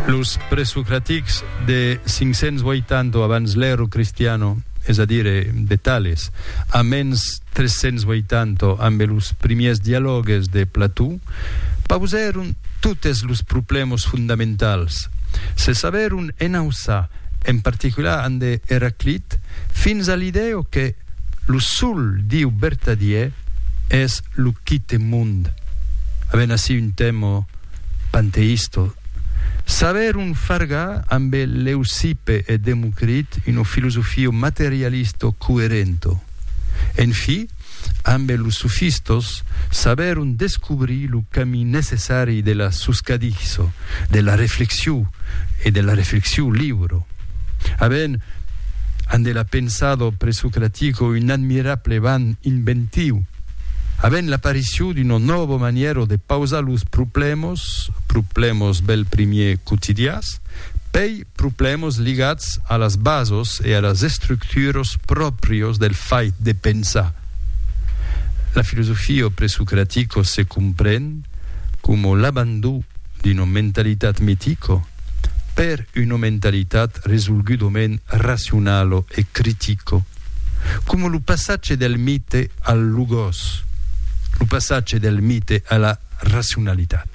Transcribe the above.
Los presocratics de 580 abans l'ero cristiano, és a dir, de Tales, a menys 380 amb els primers dialogues de Plató, pausaron tots els problemes fundamentals. Se saberon enauçar, en particular en de Heraclit, fins a l'idea que lo sol Dio vertadier és lo quite mund. Havent així un tema panteista. Saberon fargar amb Leucippe e Democrit una filosofia materialista coerente. En fi, amb los sofistos saberon descobrir lo camí necessari de la suscadizo, de la reflexió e de la reflexió libre. Havent ande la pensado presocratico un admirable van inventiu, havent l'apparició d'una nova maniera de pausar los problemes bel primer quotidians, per problemes ligats a les bases e a les estructures pròpies del fet de pensar. La filosofia presocratica se comprèn com l'abandó d'una mentalitat mitica per una mentalitat resolgudament razionale e critica, come lo passaggio del mite al logos, lo passaggio del mite alla razionalità.